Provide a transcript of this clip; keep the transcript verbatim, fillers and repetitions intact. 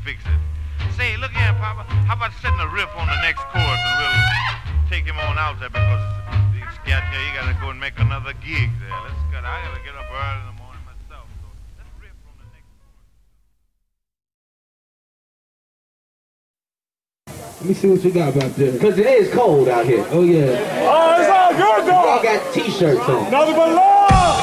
fix it. Say, look here, Papa. How about setting a riff on the next chorus and we'll take him on out there because he's got here. He got to go and make another gig there. Let's go. I got to get up early in the morning myself. So let's riff on the next chorus. Let me see what you got about there. Because it is cold out here. Oh, yeah. Oh, it's all good, though. Y'all got t-shirts on. Nothing but love.